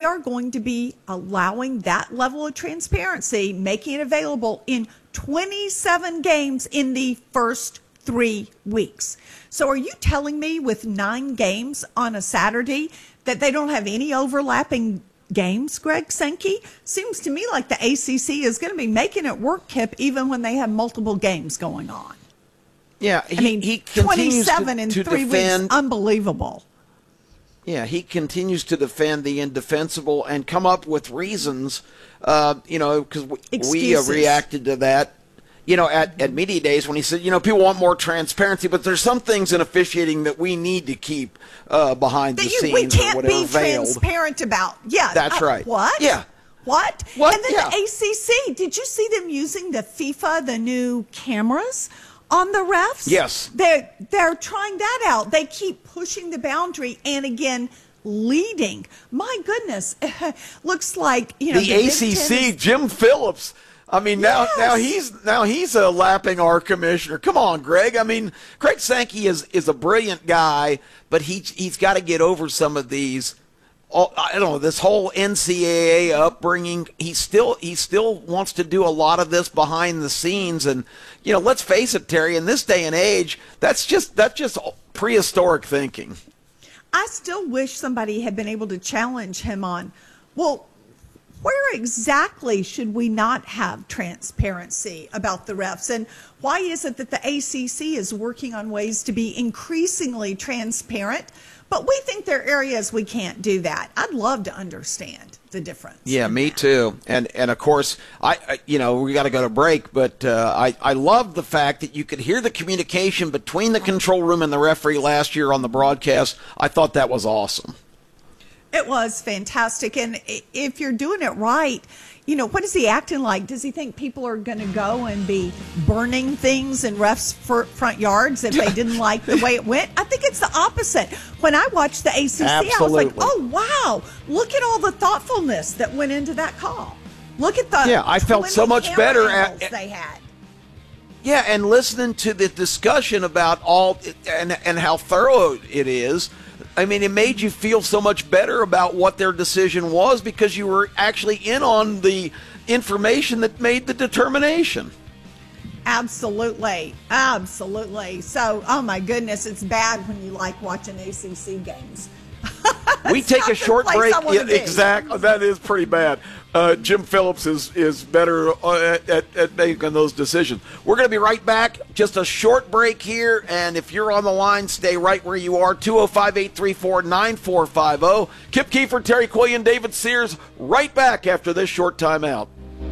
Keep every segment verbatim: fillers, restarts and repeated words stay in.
are going to be allowing that level of transparency, making it available in twenty-seven games in the first three weeks. So are you telling me with nine games on a Saturday that they don't have any overlapping games, Greg Sankey? Seems to me like the A C C is going to be making it work, Kip, even when they have multiple games going on. Yeah, he, I mean, he twenty-seven to, in to three defend, weeks, unbelievable. Yeah, he continues to defend the indefensible and come up with reasons, uh, you know, because we, we uh, reacted to that, you know, at, at media days when he said, you know, people want more transparency, but there's some things in officiating that we need to keep uh, behind that the you, scenes we can't or whatever be veiled. transparent about. Yeah, that's uh, right. What? Yeah. What? What? And then Yeah. the A C C. Did you see them using the FIFA, the new cameras on the refs? Yes. They're, they're trying that out. They keep pushing the boundary and, again, leading. My goodness. Looks like, you know, the, the A C C, Jim Phillips. I mean, now yes. now he's now he's uh, lapping our commissioner. Come on, Greg. I mean, Greg Sankey is, is a brilliant guy, but he, he's got to get over some of these. Oh, I don't know, this whole N C A A upbringing. He still he still wants to do a lot of this behind the scenes, and you know, let's face it, Terry. In this day and age, that's just that's just prehistoric thinking. I still wish somebody had been able to challenge him on, well, where exactly should we not have transparency about the refs? And why is it that the A C C is working on ways to be increasingly transparent, but we think there are areas we can't do that? I'd love to understand the difference. Yeah, me that. too. And and of course, I, I you know we got to go to break, but uh, I I love the fact that you could hear the communication between the control room and the referee last year on the broadcast. I thought that was awesome. It was fantastic. And if you're doing it right, you know, what is he acting like? Does he think people are going to go and be burning things in refs' front yards if they didn't like the way it went? I think it's the opposite. When I watched the A C C, Absolutely. I was like, oh, wow, look at all the thoughtfulness that went into that call. Look at the yeah, I felt so much better at, at they had. Yeah, and listening to the discussion about all and and how thorough it is. I mean, it made you feel so much better about what their decision was because you were actually in on the information that made the determination. Absolutely. Absolutely. So, oh my goodness, it's bad when you like watching A C C games. We take a short break. Yeah, exactly. That is pretty bad. Uh, Jim Phillips is is better at, at, at making those decisions. We're going to be right back. Just a short break here. And if you're on the line, stay right where you are. two oh five, eight three four, nine four five oh. Kip Keefer, Terry Quillian, David Sears, right back after this short timeout.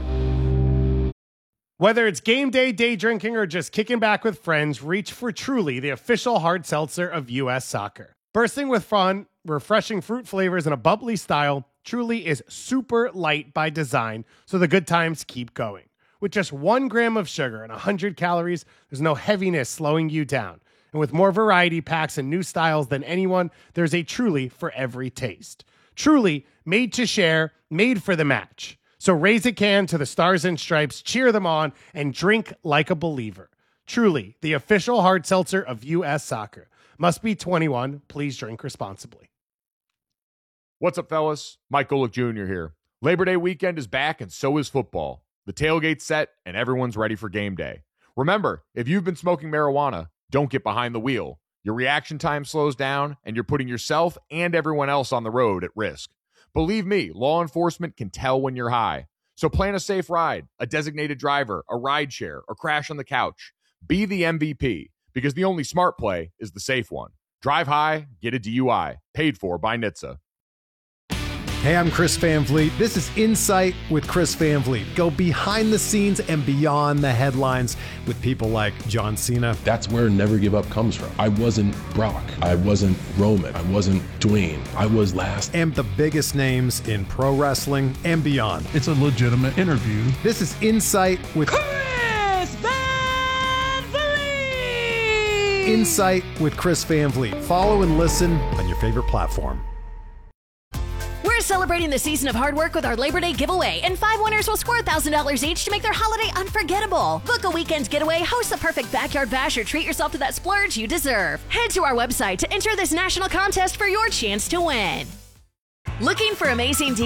Whether it's game day, day drinking, or just kicking back with friends, reach for Truly, the official hard seltzer of U S Soccer. Bursting with fun, refreshing fruit flavors, and a bubbly style, Truly is super light by design, so the good times keep going. With just one gram of sugar and one hundred calories, there's no heaviness slowing you down. And with more variety packs and new styles than anyone, there's a Truly for every taste. Truly, made to share, made for the match. So raise a can to the Stars and Stripes, cheer them on, and drink like a believer. Truly, the official hard seltzer of U S Soccer. Must be twenty-one. Please drink responsibly. What's up, fellas? Mike Golick Junior here. Labor Day weekend is back, and so is football. The tailgate's set, and everyone's ready for game day. Remember, if you've been smoking marijuana, don't get behind the wheel. Your reaction time slows down, and you're putting yourself and everyone else on the road at risk. Believe me, law enforcement can tell when you're high. So plan a safe ride, a designated driver, a ride share, or crash on the couch. Be the M V P, because the only smart play is the safe one. Drive high, get a D U I. Paid for by N H T S A. Hey, I'm Chris Van Vliet. This is Insight with Chris Van Vliet. Go behind the scenes and beyond the headlines with people like John Cena. That's where Never Give Up comes from. I wasn't Brock. I wasn't Roman. I wasn't Dwayne. I was last. And the biggest names in pro wrestling and beyond. It's a legitimate interview. This is Insight with Chris Van Vliet. Insight with Chris Van Vliet. Follow and listen on your favorite platform. We're celebrating the season of hard work with our Labor Day giveaway, and five winners will score one thousand dollars each to make their holiday unforgettable. Book a weekend getaway, host the perfect backyard bash, or treat yourself to that splurge you deserve. Head to our website to enter this national contest for your chance to win. Looking for amazing deals?